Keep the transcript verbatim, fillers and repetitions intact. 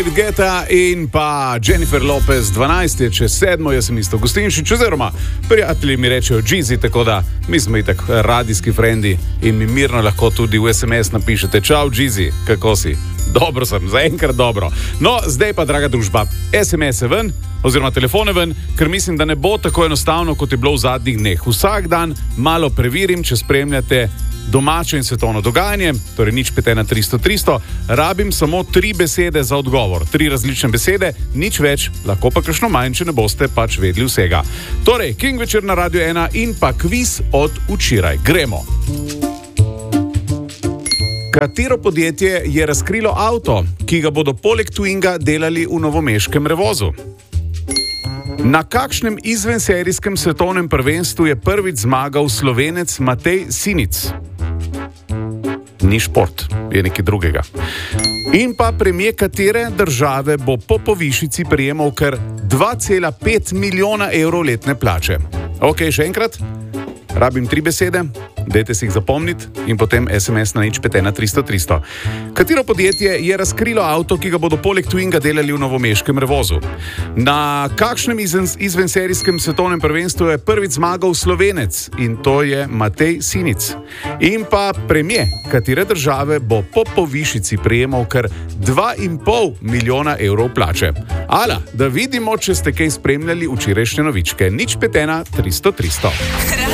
Geta in pa Jennifer Lopez, dvanajst je čez sedmo, jaz sem isto Gostinšič, oziroma prijatelji mi rečejo Jeezy, tako da mi smo itak radijski frendi in mi mirno lahko tudi v es em es napišete: Čau Jeezy, kako si? Dobro sem, zaenkrat dobro. No, zdaj pa, draga družba, es em es-e ven, oziroma telefone ven, ker mislim, da ne bo tako enostavno, kot je bilo v zadnjih dneh. Vsak dan malo preverim, če spremljate domače in svetovno dogajanje, torej nič pet ena tristo tristo, rabim samo tri besede za odgovor, tri različne besede, nič več, lahko pa kakšno manj, če ne boste pač vedeli vsega. Torej, King večer na Radio ena in pa kviz od včeraj. Gremo! Katero podjetje je razkrilo avto, ki ga bodo poleg Twinga delali v novomeškem Revozu? Na kakšnem izvenserijskem svetovnem prvenstvu je prvič zmagal Slovenec Matej Sinic? Ni šport, je nekaj drugega. In pa premier katere države bo po povišici prejemal kar dva cela pet milijona evrov letne plače? Ok, še enkrat. Rabim tri besede, dajte si jih zapomniti in potem es em es na nič pet ena tristo tristo. Katero podjetje je razkrilo avto, ki ga bodo poleg Twinga delali v novomeškem Revozu? Na kakšnem izvenserijskem svetovnem prvenstvu je prvič zmagal Slovenec? In to je Matej Sinic. In pa premier katere države bo po povišici prejemal kar dva in pol milijona evrov plače? Ala, da vidimo, če ste kaj spremljali včerajšnje novičke. nič pet ena tristo tristo.